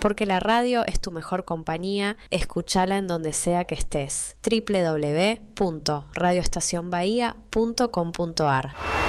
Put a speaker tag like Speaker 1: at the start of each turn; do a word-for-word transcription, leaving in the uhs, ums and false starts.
Speaker 1: porque la radio es tu mejor compañía. Escúchala en donde sea que estés. doble u doble u doble u punto radio estación bahía punto com punto a r